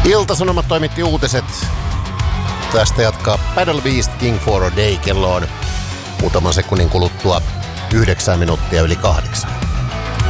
Ilta-Sanomat toimitti uutiset. Tästä jatkaa Paddle Beast King for a Day. Kello on muutaman sekunnin kuluttua 9 minuuttia yli 8.